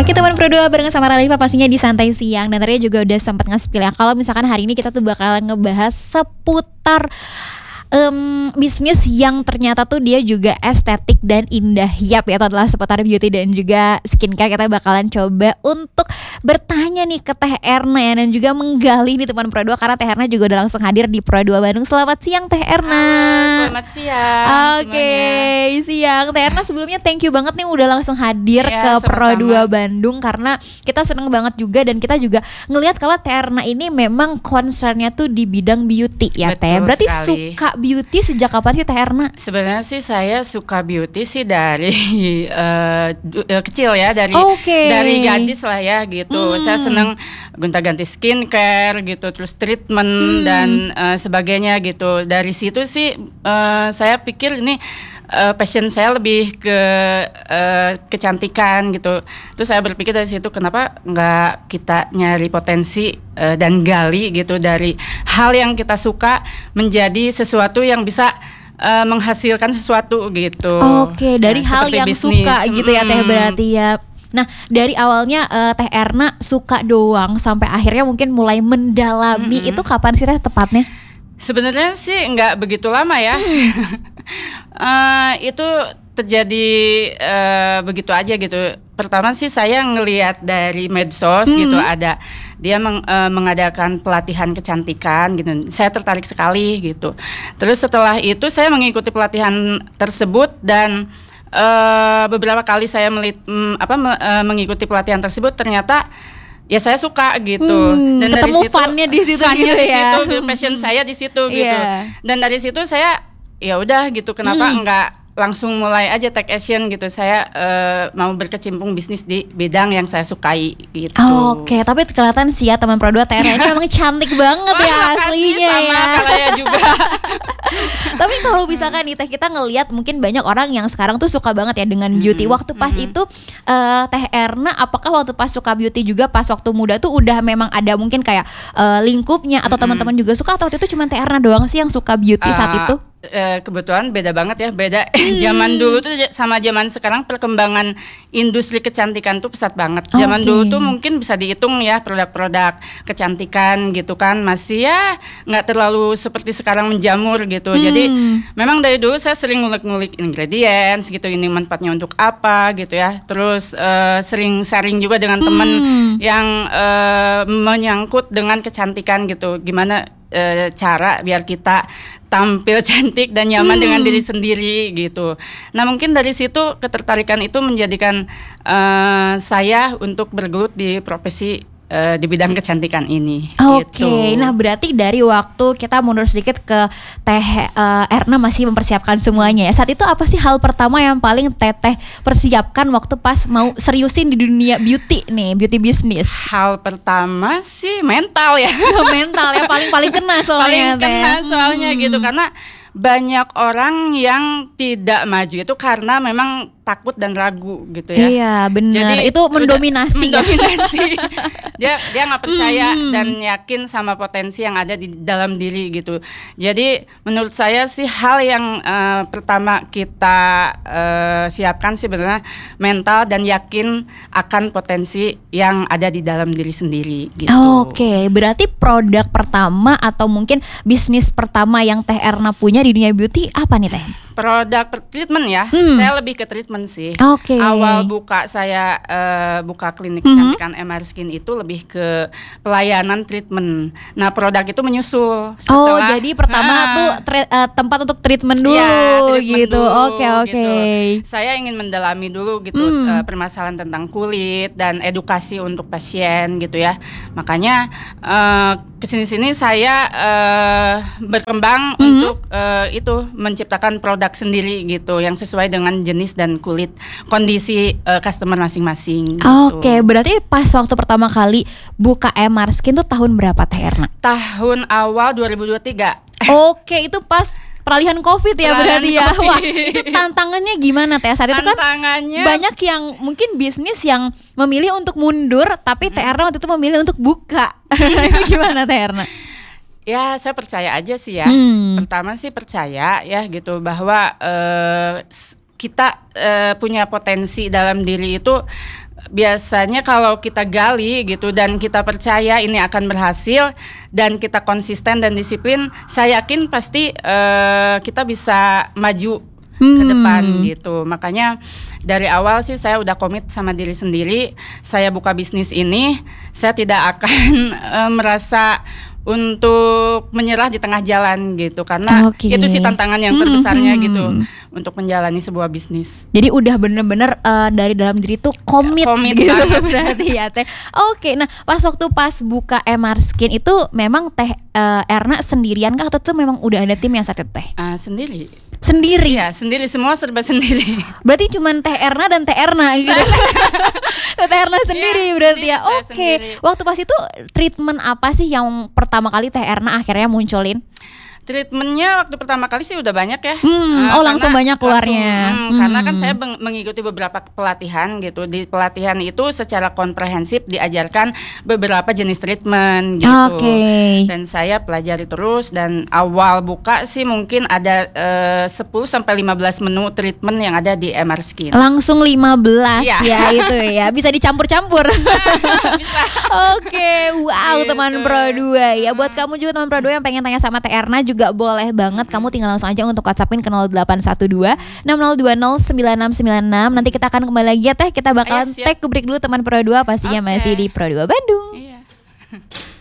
Oke teman berdua barengan sama Ralifa pastinya di Santai Siang. Dan tadi juga udah sempat nge-spill ya, kalau misalkan hari ini kita tuh bakalan ngebahas seputar bisnis yang ternyata tuh dia juga estetik dan indah. Yap, itu adalah seputar beauty dan juga skincare. Kita bakalan coba untuk bertanya nih ke Teh Erna ya, dan juga menggali nih teman Pro 2, karena Teh Erna juga udah langsung hadir di Pro 2 Bandung. Selamat siang Teh Erna. Selamat siang. Oke, siang Teh Erna. Sebelumnya thank you banget nih udah langsung hadir Ya, ke Pro sama-sama. 2 Bandung, karena kita seneng banget juga dan kita juga ngelihat kalau Teh Erna ini memang concernnya tuh di bidang beauty ya. Betul Teh, berarti sekali. suka beauty sejak kapan sih Teh Erna? Sebenarnya sih saya suka beauty sih dari kecil ya, Oke. dari gadis lah ya gitu. Saya seneng gonta-ganti skincare gitu, terus treatment dan sebagainya gitu. Dari situ sih saya pikir ini passion saya lebih ke kecantikan gitu. Terus saya berpikir dari situ, kenapa nggak kita nyari potensi dan gali gitu dari hal yang kita suka menjadi sesuatu yang bisa menghasilkan sesuatu gitu. Oke, dari Nah, hal seperti yang bisnis. suka gitu ya Teh, berarti ya. Nah, dari awalnya Teh Erna suka doang sampai akhirnya mungkin mulai mendalami, itu kapan sih Teh tepatnya? Sebenarnya sih nggak begitu lama ya. Itu terjadi begitu aja gitu. Pertama sih saya ngelihat dari medsos gitu, ada dia mengadakan pelatihan kecantikan gitu. Saya tertarik sekali gitu. Terus setelah itu saya mengikuti pelatihan tersebut dan beberapa kali saya mengikuti pelatihan tersebut, ternyata ya saya suka gitu. Dan ketemu dari situ funnya di situ funnya gitu di ya. situ, passion saya di situ gitu. Iya. Dan dari situ saya ya udah gitu, kenapa enggak langsung mulai aja take action gitu. Saya mau berkecimpung bisnis di bidang yang saya sukai gitu. Oke, tapi kelihatan sih ya teman Pro 2 Teh Erna ini memang cantik banget ya aslinya sama ya. saya juga. Tapi kalau misalkan nih Teh, kita ngelihat mungkin banyak orang yang sekarang tuh suka banget ya dengan beauty. Waktu pas itu Teh Erna, apakah waktu pas suka beauty juga pas waktu muda tuh udah memang ada mungkin kayak lingkupnya atau teman-teman juga suka, atau waktu itu cuma Teh Erna doang sih yang suka beauty saat itu? Kebetulan beda banget ya, beda. Zaman dulu tuh sama zaman sekarang perkembangan industri kecantikan tuh pesat banget. Zaman dulu tuh mungkin bisa dihitung ya produk-produk kecantikan gitu kan, masih ya nggak terlalu seperti sekarang menjamur gitu. Jadi memang dari dulu saya sering ngulik-ngulik ingredients gitu, ini manfaatnya untuk apa gitu ya. Terus sering sharing juga dengan teman yang menyangkut dengan kecantikan gitu, gimana cara biar kita tampil cantik dan nyaman dengan diri sendiri gitu. Nah, mungkin dari situ ketertarikan itu menjadikan saya untuk bergelut di profesi di bidang kecantikan ini. Oke, Gitu. nah berarti dari waktu kita mundur sedikit ke Teh Erna masih mempersiapkan semuanya ya. Saat itu apa sih hal pertama yang paling Teteh persiapkan waktu pas mau seriusin di dunia beauty nih, beauty bisnis? Hal pertama sih mental ya. Mental ya, paling kena soalnya Paling kena Teh. soalnya gitu, karena banyak orang yang tidak maju itu karena memang takut dan ragu gitu ya. Iya benar, Jadi itu mendominasi. dia nggak percaya dan yakin sama potensi yang ada di dalam diri gitu. Jadi menurut saya sih hal yang pertama kita siapkan sih sebenarnya mental dan yakin akan potensi yang ada di dalam diri sendiri gitu. Oke, berarti produk pertama atau mungkin bisnis pertama yang Teh Erna punya di dunia beauty apa nih Teh? Produk treatment ya, saya lebih ke treatment sih. Oke. Awal saya buka klinik kecantikan MR Skin itu lebih ke pelayanan treatment. Nah, produk itu menyusul. Oh, jadi pertama tuh tempat untuk treatment dulu, Ya, treatment gitu. dulu, Oke. gitu. Saya ingin mendalami dulu gitu permasalahan tentang kulit dan edukasi untuk pasien gitu ya. Makanya kesini-sini saya berkembang untuk itu menciptakan produk sendiri gitu yang sesuai dengan jenis dan kulit kondisi customer masing-masing. Gitu. Oke, berarti pas waktu pertama kali buka MR Skin tuh tahun berapa Teh Erna? Tahun awal 2023. Oke, itu pas peralihan COVID ya berarti ya. COVID. Wah, itu tantangannya gimana Teh? Saat itu kan Tantangannya banyak yang mungkin bisnis yang memilih untuk mundur, tapi Teh Erna waktu itu memilih untuk buka. Itu gimana Teh Erna? ya saya percaya aja sih ya. Pertama sih percaya ya gitu bahwa kita punya potensi dalam diri itu biasanya kalau kita gali gitu dan kita percaya ini akan berhasil dan kita konsisten dan disiplin, saya yakin pasti kita bisa maju ke depan gitu. Makanya dari awal sih saya udah komit sama diri sendiri, saya buka bisnis ini, saya tidak akan merasa untuk menyerah di tengah jalan gitu, karena itu sih tantangan yang terbesarnya gitu untuk menjalani sebuah bisnis. Jadi udah bener-bener dari dalam diri tuh komit gitu berarti ya Teh. Nah pas buka MR Skin itu memang Teh Erna sendirian kah atau tuh memang udah ada tim yang saat itu Teh? Sendiri? Ya sendiri, semua serba sendiri. Berarti cuman Teh Erna dan Teh Erna gitu. Teh Erna sendiri berarti ya. Waktu pas itu treatment apa sih yang pertama kali Teh Erna akhirnya munculin? Treatmentnya waktu pertama kali sih udah banyak ya. Langsung banyak keluarnya. Karena kan saya mengikuti beberapa pelatihan gitu. Di pelatihan itu secara komprehensif diajarkan beberapa jenis treatment gitu. Dan saya pelajari terus, dan awal buka sih mungkin ada 10-15 menu treatment yang ada di MR Skin. Langsung 15 ya itu ya. Bisa dicampur-campur. Bisa. Wow, teman Pro 2 ya. Buat kamu juga teman Pro 2 yang pengen tanya sama Teh Erna juga boleh banget, kamu tinggal langsung aja untuk WhatsAppin ke 0812 6020 9696. Nanti kita akan kembali lagi ya Teh, kita bakalan take break dulu teman Pro 2, pastinya masih di Pro 2 Bandung.